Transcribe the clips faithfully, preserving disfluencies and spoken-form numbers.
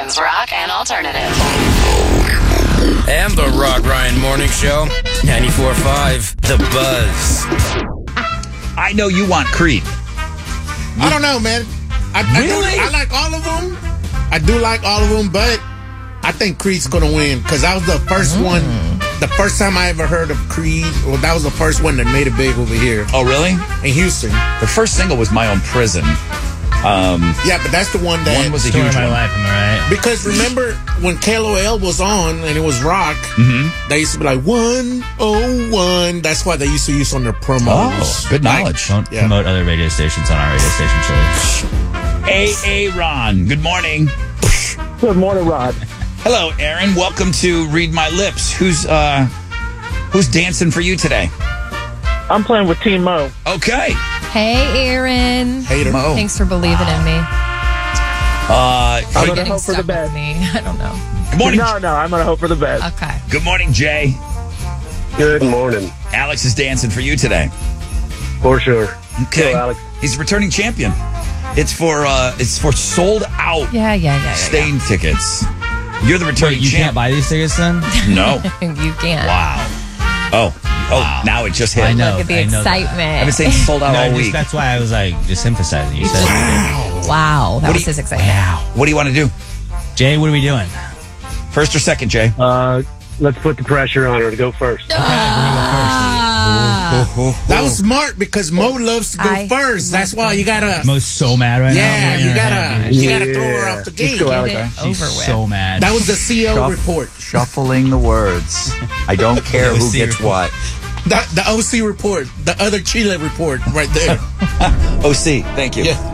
Houston's rock and alternative. And the Rock Ryan Morning Show, ninety-four point five, The Buzz. I know you want Creed. I don't know, man. I, I, Really? do, I like all of them. I do like all of them, but I think Creed's going to win because that was the first mm. one, the first time I ever heard of Creed. Well, that was the first one that made it big over here. Oh, really? In Houston. The first single was My Own Prison. Um, yeah, but that's the one that... One was a Story huge of my one. life, am I right? Because remember when K L O L was on and it was rock, mm-hmm. they used to be like, one oh one. That's why they used to use on their promos. Oh, good knowledge. Don't Yeah. promote other radio stations on our radio station, Chili. A A Ron, good morning. Good morning, Rod. Hello, Aaron. Welcome to Read My Lips. Who's uh, who's dancing for you today? I'm playing with Team Mo. Okay. Hey, Aaron. Hater. Mo. Thanks for believing in me. Uh, I'm You're gonna getting hope for stuck the with best. me. I don't know. good morning. No, no, I'm gonna hope for the best. Okay. Good morning, Jay. Good morning. Alex is dancing for you today. For sure. Okay. Hello, Alex. He's a returning champion. It's for uh, it's for sold out Yeah, yeah, yeah, yeah. Stain tickets. You're the returning Wait, you champ. can't buy these tickets then? No. yeah. You can't. Wow. Oh. Oh. Wow. Now it just hit. I know. Look at the I know that. excitement. I've been saying sold out No, all just- week. That's why I was like just emphasizing. You said Wow. Wow. That What was do you- his excitement. Wow. What do you want to do? Jay, what are we doing? First or second, Jay? Uh, let's put the pressure on her to go first. Ah. That was smart because Mo loves to go I first. That's why you gotta. Mo's so mad right Yeah, now. you gotta. You gotta throw her Yeah. off the Let's gate. go, Get Alex. it She's over with. so mad. That was the C O Shuff- report. Shuffling the words. I don't care who C gets report. what. The, the O C report. The other Chile report right there. O C. Thank you. Yeah.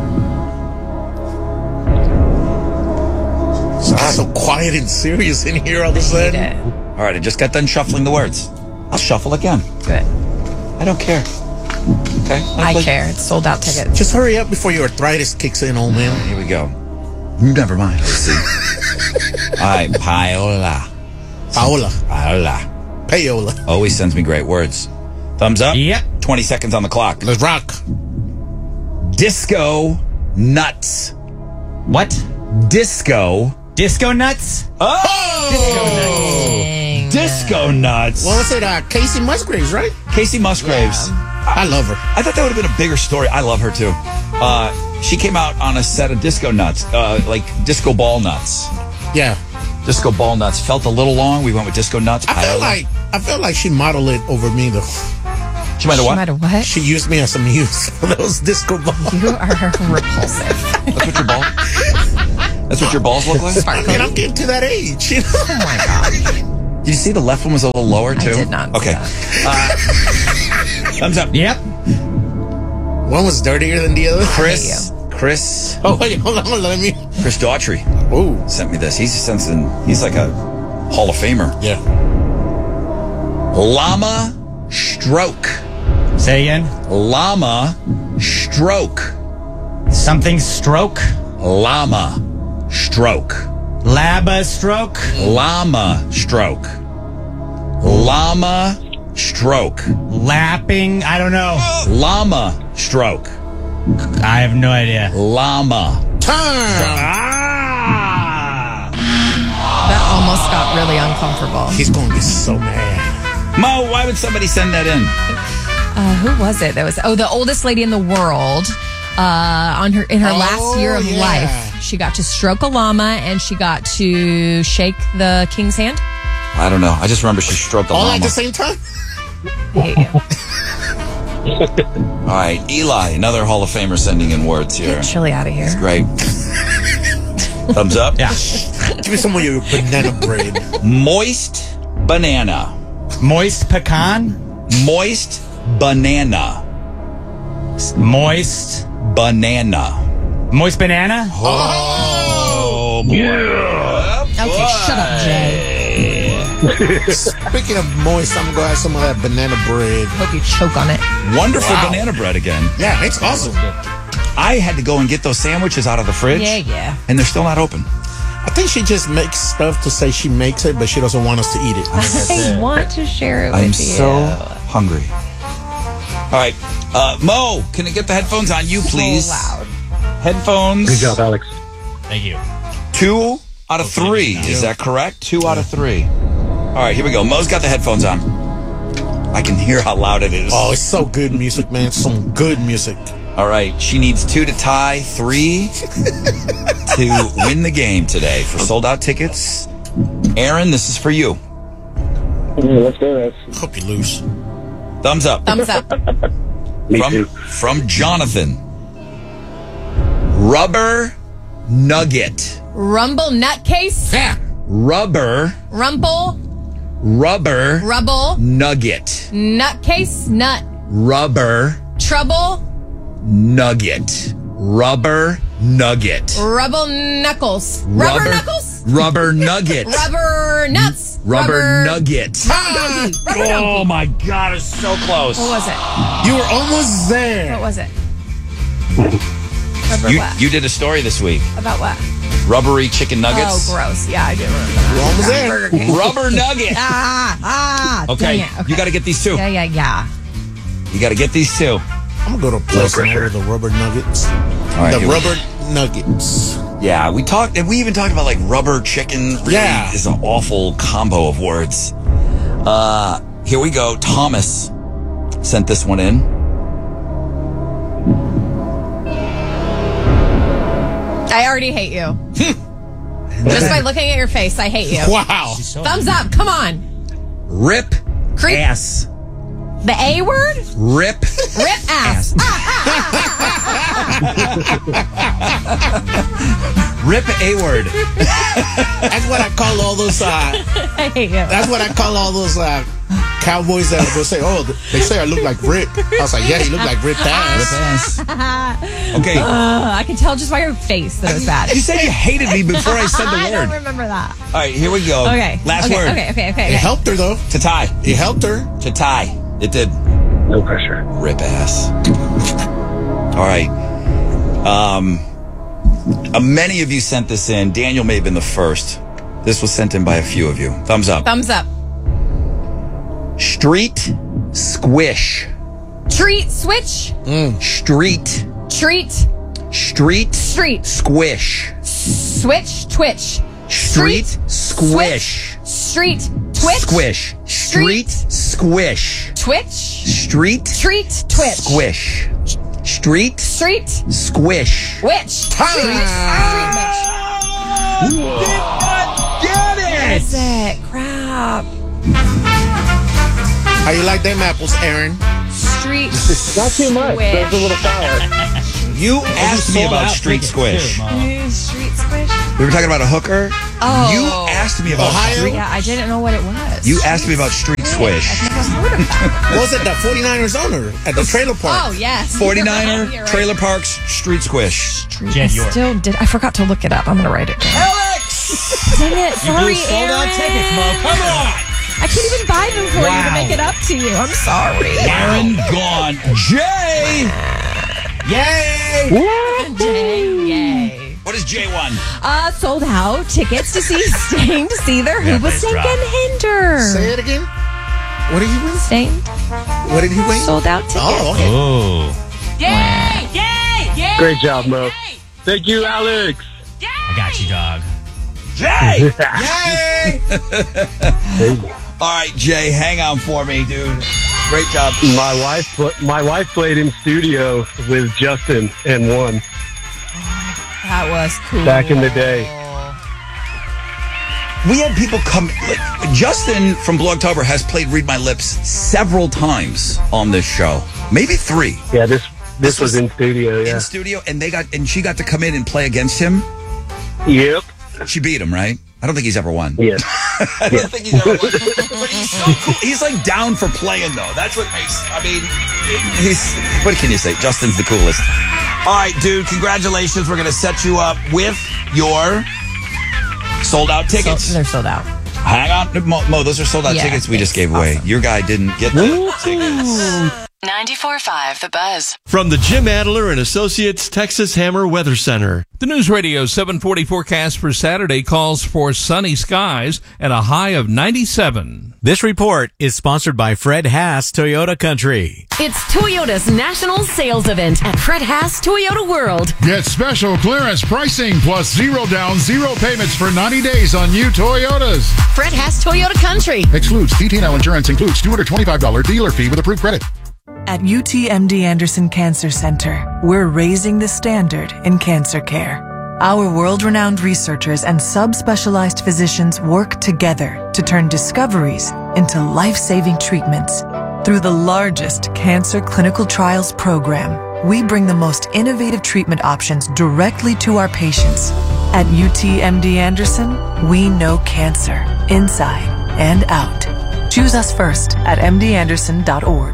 It's so quiet and serious in here all of a Hate sudden. it. All right. I just got done shuffling the words. I'll shuffle again. Good. I don't care. Okay. I Like- care. It's sold out tickets. Just hurry up before your arthritis kicks in, old man. Here we go. Never mind. O C. All right. Paola. Paola. Paola. Paola. Always sends me great words. Thumbs up. Yep. twenty seconds on the clock. Let's rock. Disco nuts. What? Disco. Disco nuts? Oh! Dang. Disco nuts. What was it? Uh, Casey Musgraves, right? Casey Musgraves. I love her. I thought that would have been a bigger story. I love her too. Uh, she came out on a set of disco nuts, uh, like disco ball nuts. Yeah. Disco ball nuts felt a little long. We went with disco nuts. I feel Paola. like I feel like she modeled it over me though. she might have No what? matter what, She used me as a muse for those disco balls. you are repulsive. That's what your balls. That's what your balls look like. Sparkly. And I'm getting to that age. You know? Oh my god. Did you see the left one was a little lower too? I did not. see Okay. that. Uh, thumbs up. Yep. One was dirtier than the other. Chris. Chris. Oh wait, hold on, hold on, let me. Chris Daughtry Oh, sent me this. He's sensing. He's like a Hall of Famer. yeah. Llama stroke. Say again. Llama stroke. Something stroke. Llama stroke. Laba stroke. Llama stroke. Llama stroke. Lapping. I don't know. Llama stroke. I have no idea. Llama. Time. Ah! That almost got really uncomfortable. He's gonna get so mad. Mo, why would somebody send that in? Uh, who was it? That was oh, the oldest lady in the world. Uh, on her in her Oh, last year of yeah. life, she got to stroke a llama and she got to shake the king's hand. I don't know. I just remember she stroked a All llama. at the same time. I hate you. All right, Eli, another Hall of Famer sending in words here. Get Chili out of here. Great. Thumbs up. Yeah. Give me some of your banana bread. Moist banana. Moist pecan. Moist banana. Moist. Banana. Moist banana. Oh, boy. Okay, shut up, Jay. Speaking of moist, I'm gonna have some of that banana bread. Hope you choke on it. Wonderful Wow. banana bread again. Yeah, it's awesome. I had to go and get those sandwiches out of the fridge. Yeah, yeah. And they're still not open. I think she just makes stuff to say she makes it, but she doesn't want us to eat it. I want to share it with I'm you. so hungry. All right. Uh, Mo, can I get the headphones on you, please? So loud. Headphones. Good job, Alex. Thank you. Two out of three. Is that correct? Two out of three. All right, here we go. Mo's got the headphones on. I can hear how loud it is. Oh, it's so good music, man. Some good music. All right, she needs two to tie, three to win the game today for sold out tickets. Aaron, this is for you. Yeah, let's do this. Hope you lose. Thumbs up. Thumbs up. Me from, too. from Jonathan. Rubber nugget. Rumble nutcase. Rubber, Rumble. rubber Rubble. nugget. Nutcase. Nut. Rubber Trouble. nugget. Rubber nugget. Rubble knuckles. Rubber, knuckles. Rubber nugget. Rubber nuts. Rubber nugget. Rubber donkey. Oh my God, it's so close. What was it? You were almost there. What was it? Rubber You, what? you did a story this week. About what? Rubbery chicken nuggets. Oh, gross. Yeah, I do remember that. You're almost there. Burger King. Rubber nugget. Ah, ah. Okay, dang it. Okay. you got to get these two. Yeah, yeah, yeah. You got to get these two. I'm going to go to a place and order the rubber nuggets. All right, the here we- rubber nuggets. Yeah, we talked, and we even talked about like rubber chicken. Really Yeah. is an awful combo of words. Uh, here we go. Thomas sent this one in. I already hate you. Just by looking at your face, I hate you. Wow. So Thumbs up. Come on. Rip Creep. ass. The A word? Rip. Rip ass. Rip a word. That's what I call all those. Uh, I hate you. that's what I call all those uh, cowboys that will say, "Oh, they say I look like Rip." I was like, "Yeah, you look like Rip Rip ass." ass. Okay. Uh, I can tell just by your face that it was bad. You said you hated me before I said the I don't word. remember that. All right, here we go. Okay. Last okay, word. Okay, okay, okay. It okay. helped her though. To tie. It helped her. To tie. It did. No pressure. Rip ass. All right. Um, uh, many of you sent this in. Daniel may have been the first. This was sent in by a few of you. Thumbs up. Thumbs up. Street squish. Treat, switch, Street. treat, Street street, squish. switch, twitch. Street squish. Street, twitch. Squish. Street squish. Twitch. Street Treat, twitch. squish. Street Street, squish. witch. Street, street, Get witch. Is it? Crap. How you like them apples, Aaron? Street. Not too much. Squish. That's a little sour. You asked me sold about out street tickets, squish. too, Mo. Street squish. We were talking about a hooker. Oh. You asked me about Ohio? street. Yeah, I didn't know what it was. You asked me about street squish. I've never heard of that. What was it? The 49ers owner at the trailer park. Oh, yes. forty-niner, You're right. Trailer Parks, street squish. Jen I York. still did. I forgot to look it up. I'm going to write it down. Alex! Dang it. You Sorry, blew sold out Aaron. tickets, Mo. Come on. I can't even buy them for you to Wow. make it up to you. I'm sorry. Aaron gone. Jay! Yay! Jay, yay. What is Jay one? Uh, sold out tickets to see Stain to see their Yeah, Hooba nice Stink drop. and Hinder. Say it again. What did he win? Stain What did he win? sold out tickets. Oh, okay. Oh. Yay! Yay! Yay! Great job, Mo. Thank you, Alex. I got you, dog. Jay! Yay! All right, Jay, hang on for me, dude. Great job. My wife, pl- my wife played in studio with Justin and won That was cool. back in the day. We had people come. Like, Justin from Blogtober has played Read My Lips several times on this show. Maybe three. Yeah, this this This was was in studio. Yeah. In studio, and they got and she got to come in and play against him. Yep. She beat him, right? I don't think he's ever won. Yes. I don't think he's ever won. But he's so cool. He's like down for playing though. That's what makes. I mean, he's. What can you say? Justin's the coolest. All right, dude. Congratulations. We're gonna set you up with your sold out So, tickets. they're sold out. Hang on, Mo, Mo. Those are sold out Yeah, tickets we just thanks. gave away. Awesome. Your guy didn't get the tickets. ninety-four point five The Buzz. From the Jim Adler and Associates Texas Hammer Weather Center. The News Radio seven forty forecast for Saturday calls for sunny skies and a high of ninety-seven. This report is sponsored by Fred Haas Toyota Country. It's Toyota's national sales event at Fred Haas Toyota World. Get special clearance pricing plus zero down, zero payments for ninety days on new Toyotas. Fred Haas Toyota Country. Excludes T T N L insurance, includes two hundred twenty-five dollars dealer fee with approved credit. At U T M D Anderson Cancer Center, we're raising the standard in cancer care. Our world-renowned researchers and subspecialized physicians work together to turn discoveries into life-saving treatments. Through the largest cancer clinical trials program, we bring the most innovative treatment options directly to our patients. At U T M D Anderson, we know cancer inside and out. Choose us first at m d anderson dot org.